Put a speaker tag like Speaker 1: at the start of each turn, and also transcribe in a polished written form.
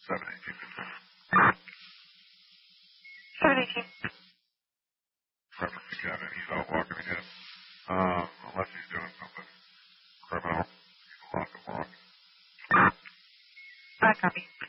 Speaker 1: 718.
Speaker 2: 718.
Speaker 1: Reference to Kevin. He's out walking again. Unless he's doing something criminal. He's a lock and walk.
Speaker 2: I copy.